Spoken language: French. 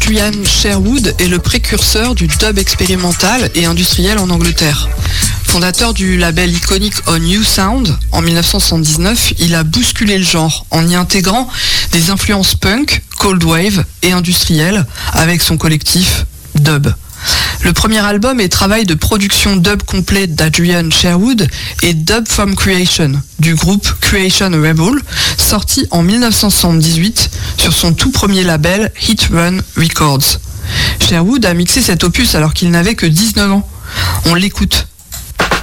Adrian Sherwood est le précurseur du dub expérimental et industriel en Angleterre. Fondateur du label iconique On You Sound, en 1979, il a bousculé le genre en y intégrant des influences punk, cold wave et industrielles avec son collectif Dub. Le premier album et travail de production dub complet d'Adrian Sherwood est Dub from Creation, du groupe Creation Rebel, sorti en 1978 sur son tout premier label Hit Run Records. Sherwood a mixé cet opus alors qu'il n'avait que 19 ans. On l'écoute